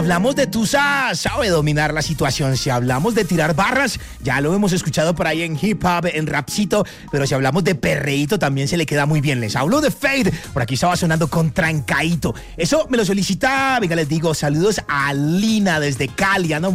Hablamos de Tusa, sabe dominar la situación. Si hablamos de tirar barras, ya lo hemos escuchado por ahí en hip hop, en rapcito, pero si hablamos de perreíto también se le queda muy bien. Les hablo de Fade, por aquí estaba sonando con Trancaíto. Eso me lo solicita, venga, les digo, saludos a Lina desde Cali, anda